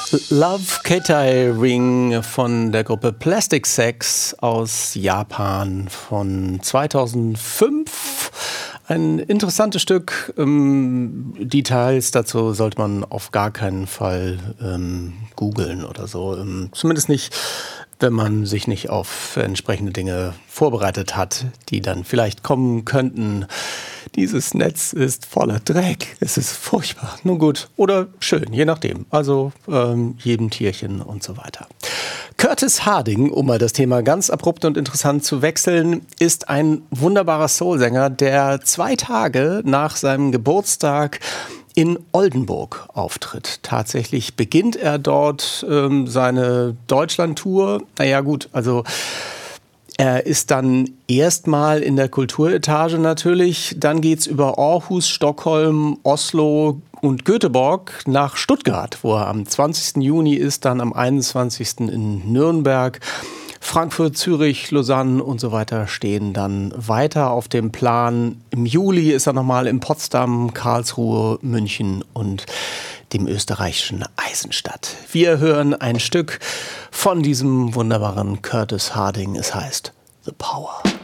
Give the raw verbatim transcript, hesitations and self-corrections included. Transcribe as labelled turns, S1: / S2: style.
S1: Love Catering von der Gruppe Plastic Sex aus Japan von zweitausendfünf. Ein interessantes Stück. Ähm, Details dazu sollte man auf gar keinen Fall ähm, googeln oder so. Ähm, zumindest nicht, wenn man sich nicht auf entsprechende Dinge vorbereitet hat, die dann vielleicht kommen könnten. Dieses Netz ist voller Dreck. Es ist furchtbar. Nun gut. Oder schön, je nachdem. Also ähm, jedem Tierchen und so weiter. Curtis Harding, um mal das Thema ganz abrupt und interessant zu wechseln, ist ein wunderbarer Soulsänger, der zwei Tage nach seinem Geburtstag in Oldenburg auftritt. Tatsächlich beginnt er dort ähm, seine Deutschland-Tour. Naja gut, also er ist dann erstmal in der Kulturetage natürlich. Dann geht's über Aarhus, Stockholm, Oslo und Göteborg nach Stuttgart, wo er am zwanzigsten Juni ist, dann am einundzwanzigsten in Nürnberg. Frankfurt, Zürich, Lausanne und so weiter stehen dann weiter auf dem Plan. Im Juli ist er nochmal in Potsdam, Karlsruhe, München und dem österreichischen Eisenstadt. Wir hören ein Stück von diesem wunderbaren Curtis Harding. Es heißt The Power.